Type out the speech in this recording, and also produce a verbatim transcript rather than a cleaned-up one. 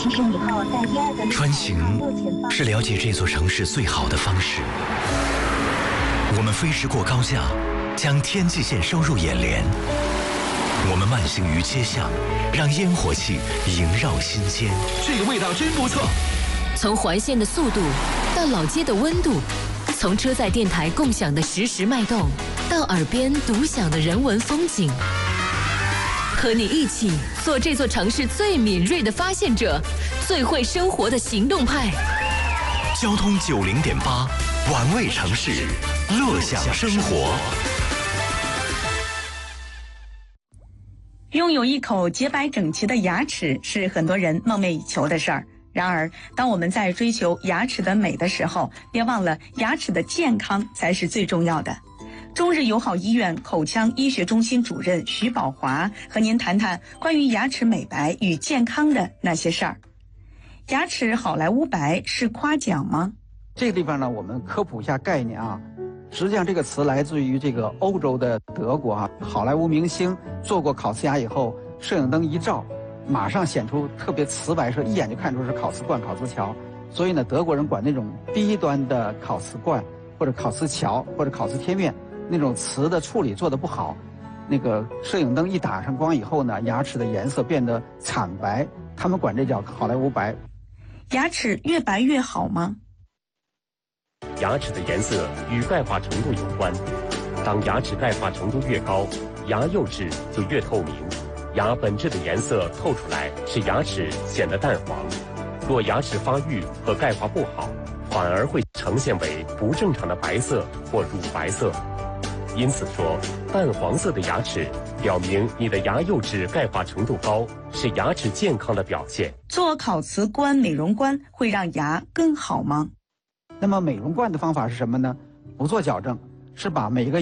其实以后在第二个穿行是了解这座城市最好的方式。我们飞驰过高架，将天际线收入眼帘。我们慢行于街巷，让烟火气萦绕心间。 这个味道真不错。 从环线的速度到老街的温度，从车载电台共享的实时脉动，到耳边独享的人文风景。和你一起做这座城市最敏锐的发现者，最会生活的行动派。 交通九零点八，玩味城市，乐享生活。 拥有一口洁白整齐的牙齿是很多人梦寐以求的事儿。然而，当我们在追求牙齿的美的时候，别忘了牙齿的健康才是最重要的。中日友好医院口腔医学中心主任徐宝华和您谈谈关于牙齿美白与健康的那些事儿。牙齿好莱坞白是夸奖吗？ 这个地方呢，我们科普一下概念啊。实际上这个词来自于这个欧洲的德国啊，好莱坞明星做过烤瓷牙以后，摄影灯一照，马上显出特别瓷白色，一眼就看出是烤瓷罐、烤瓷桥。所以呢，德国人管那种低端的烤瓷罐或者烤瓷桥或者烤瓷贴面那种瓷的处理做得不好，那个摄影灯一打上光以后呢，牙齿的颜色变得惨白，他们管这叫好莱坞白。 牙齿越白越好吗？ 牙齿的颜色与钙化程度有关，当牙齿钙化程度越高，牙釉质就越透明，牙本质的颜色透出来，使牙齿显得淡黄。若牙齿发育和钙化不好，反而会呈现为不正常的白色或乳白色。因此说，淡黄色的牙齿表明你的牙釉质钙化程度高，是牙齿健康的表现。 做烤瓷冠、美容冠会让牙更好吗？ 那么美容冠的方法是什么呢？不做矫正，是把每一个